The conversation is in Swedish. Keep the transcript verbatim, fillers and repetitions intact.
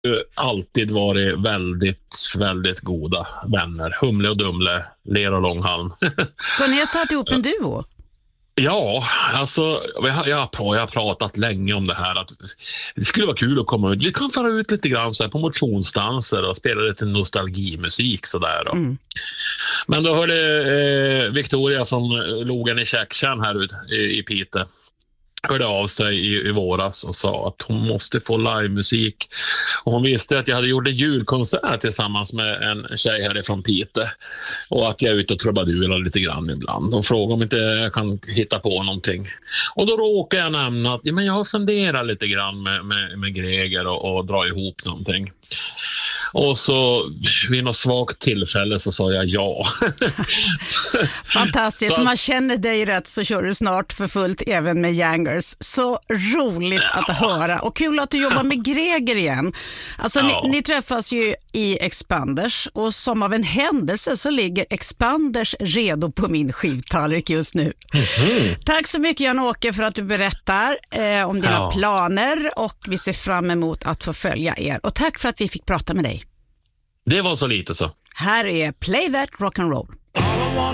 alltid varit väldigt, väldigt goda vänner. Humle och Dumle, Ler och Långhalm. Så ni har satt ihop en duo? Ja, alltså jag har, jag, har, jag har pratat länge om det här att det skulle vara kul att komma ut. Vi kan fara ut lite grann så här på motionsdanser och spela lite nostalgimusik sådär då. Mm. Men då hörde eh, Victoria från Logen i Käcktjärn här ut i, i Piteå hörde av sig i, i våras och sa att hon måste få livemusik. Och hon visste att jag hade gjort en julkonsert tillsammans med en tjej härifrån Piteå och att jag är ute och trubadurar lite grann ibland. Och frågade om inte jag kan hitta på någonting. Och då råkade jag nämna att ja, men jag har funderat lite grann med, med, med Greger och, och dra ihop någonting. Och så vid något svagt tillfälle så sa jag ja. Fantastiskt, om man känner dig rätt så kör du snart för fullt även med Youngers. Så roligt ja. Att höra och kul att du jobbar med Greger igen. Alltså ja. ni, ni träffas ju i Expanders och som av en händelse så ligger Expanders redo på min skivtallrik just nu. Mm-hmm. Tack så mycket Jan-Åke för att du berättar eh, om dina ja. planer och vi ser fram emot att få följa er. Och tack för att vi fick prata med dig. Det var så lite så. Här är Play That Rock'n'Roll.